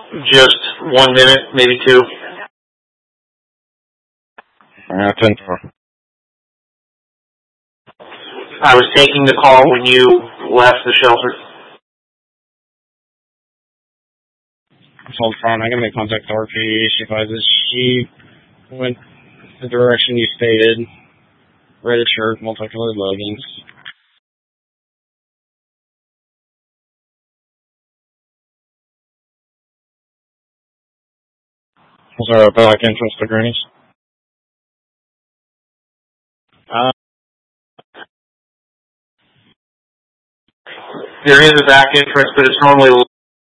Just 1 minute, maybe 2. 10-4. I was taking the call when you left the shelter. Hold front. I'm going to make contact with RP. She advises she went the direction you stated. Red shirt, multicolored leggings. Was there a back entrance to Granny's? There is a back entrance, but it's normally